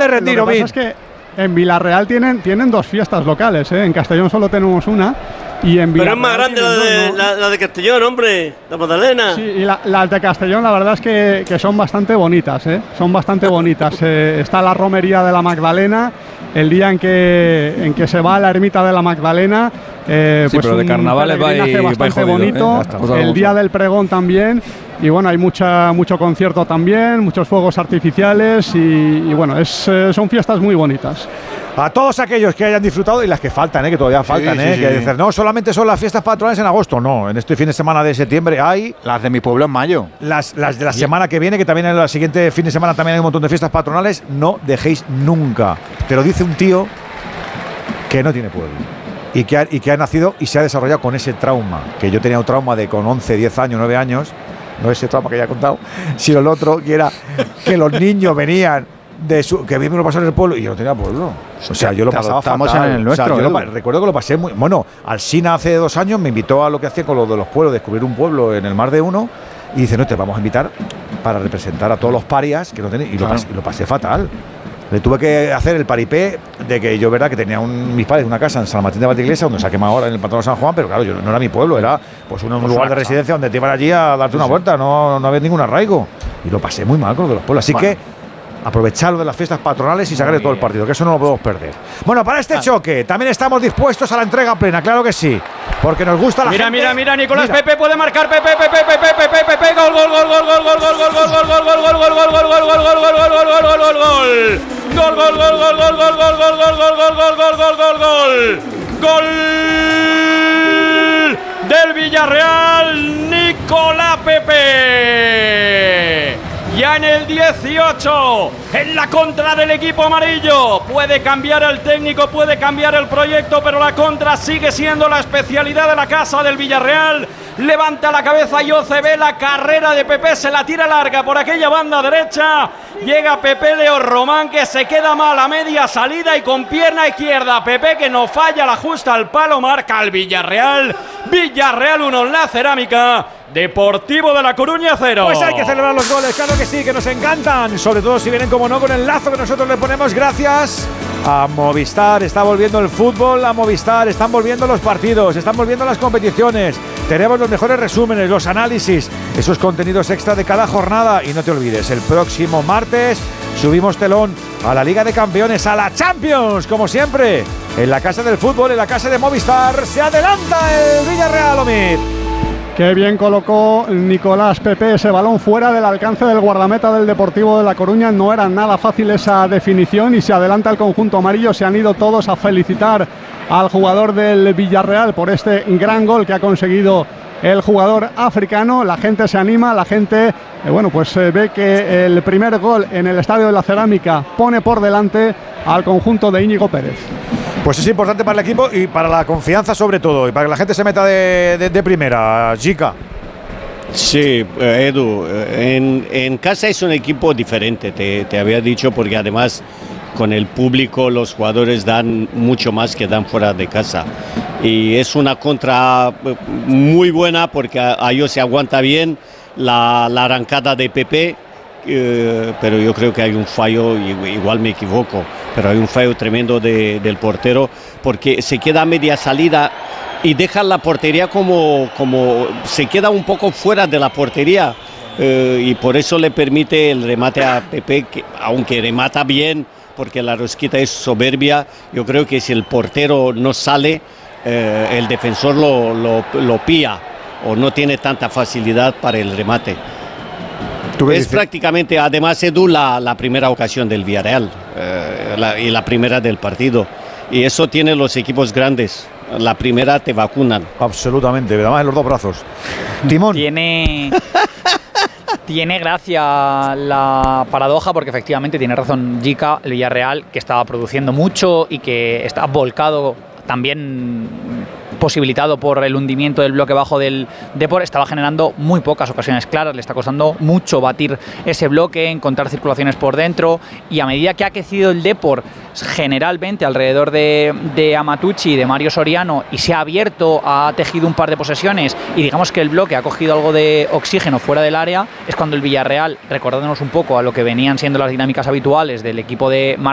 puede rendir, Lo que pasa es que en Villarreal tienen 2 fiestas locales, ¿eh? En Castellón solo tenemos una. Y en pero es más grande la de Castellón, hombre, la Magdalena. Sí, y las de Castellón la verdad es que son bastante bonitas, ¿eh? Son bastante bonitas. Está la romería de la Magdalena, el día en que se va a la ermita de la Magdalena. Sí, pues pero de carnavales va bastante bonito. El día del pregón también. Y bueno, hay mucho concierto también, muchos fuegos artificiales y bueno, son fiestas muy bonitas. A todos aquellos que hayan disfrutado y las que faltan, que todavía faltan, que dicen, no, solamente son las fiestas patronales en agosto. No, en este fin de semana de septiembre hay… Las de mi pueblo en mayo. Las de la semana que viene, que también en el siguiente fin de semana también hay un montón de fiestas patronales. No dejéis nunca. Te lo dice un tío que no tiene pueblo. Y que ha nacido y se ha desarrollado con ese trauma. Que yo tenía un trauma de con 11, 10 años, 9 años. No ese trauma que ya he contado, sino el otro, que era que los niños venían que a mí me lo pasaron en el pueblo y yo no tenía pueblo. O sea, yo lo pasaba fatal. En el nuestro, o sea, recuerdo que lo pasé muy… Bueno, Alsina hace 2 años me invitó a lo que hacía con lo de los pueblos, descubrir un pueblo en el Mar de Uno, y dice, no, te vamos a invitar para representar a todos los parias que no tenéis. Y lo pasé fatal. Le tuve que hacer el paripé de que yo, verdad, que tenía mis padres una casa en San Martín de Valdiglesia, donde se ha quemado ahora en el Pantano de San Juan, pero claro, yo no era mi pueblo, era pues un lugar de residencia donde te iban allí a darte una vuelta, no había ningún arraigo. Y lo pasé muy mal con lo de los pueblos. Así que aprovecharlo de las fiestas patronales y sacarle todo el partido, que eso no lo podemos perder. Bueno, para este choque también estamos dispuestos a la entrega plena, claro que sí, porque nos gusta la gente. Mira, Nicolás Pepe puede marcar, Pepe, gol, gol del Villarreal, Nicolás Pepe. Ya en el 18, en la contra del equipo amarillo. Puede cambiar el técnico, puede cambiar el proyecto, pero la contra sigue siendo la especialidad de la casa del Villarreal. Levanta la cabeza y ve la carrera de Pepe, se la tira larga por aquella banda derecha. Llega Pepe Leo Román, que se queda mal a media salida y con pierna izquierda. Pepe, que no falla, la ajusta al palo, marca al Villarreal. Villarreal 1 en la Cerámica. Deportivo de La Coruña 0. Pues hay que celebrar los goles, claro que sí, que nos encantan. Sobre todo si vienen, como no, con el lazo que nosotros le ponemos gracias a Movistar. Está volviendo el fútbol a Movistar, están volviendo los partidos, están volviendo las competiciones. Tenemos los mejores resúmenes, los análisis, esos contenidos extra de cada jornada. Y no te olvides, el próximo martes subimos telón a la Liga de Campeones, a la Champions, como siempre. En la casa del fútbol, en la casa de Movistar, se adelanta el Villarreal, Omid. Qué bien colocó Nicolás Pepe ese balón fuera del alcance del guardameta del Deportivo de La Coruña. No era nada fácil esa definición y se adelanta el conjunto amarillo. Se han ido todos a felicitar al jugador del Villarreal por este gran gol que ha conseguido el jugador africano. La gente se anima, la gente ve que el primer gol en el Estadio de la Cerámica pone por delante al conjunto de Íñigo Pérez. Pues es importante para el equipo y para la confianza sobre todo, y para que la gente se meta de primera, Jica. Sí, Edu, en casa es un equipo diferente, te había dicho, porque además con el público los jugadores dan mucho más que dan fuera de casa. Y es una contra muy buena porque a ellos se aguanta bien la arrancada de Pepe, pero yo creo que hay un fallo, igual me equivoco, pero hay un fallo tremendo del portero, porque se queda a media salida y deja la portería como se queda un poco fuera de la portería, y por eso le permite el remate a Pepe, que aunque remata bien, porque la rosquita es soberbia, yo creo que si el portero no sale, el defensor lo pilla o no tiene tanta facilidad para el remate. Es prácticamente, además, Edu, la primera ocasión del Villarreal y la primera del partido. Y eso tienen los equipos grandes. La primera te vacunan. Absolutamente, además en los dos brazos. Timón. Tiene gracia la paradoja, porque efectivamente tiene razón Jica, el Villarreal, que estaba produciendo mucho y que está volcado también, posibilitado por el hundimiento del bloque bajo del Depor, estaba generando muy pocas ocasiones claras, le está costando mucho batir ese bloque, encontrar circulaciones por dentro, y a medida que ha crecido el Depor generalmente alrededor de Amatucci y de Mario Soriano, y se ha abierto, ha tejido un par de posesiones, y digamos que el bloque ha cogido algo de oxígeno fuera del área, es cuando el Villarreal, recordándonos un poco a lo que venían siendo las dinámicas habituales del equipo de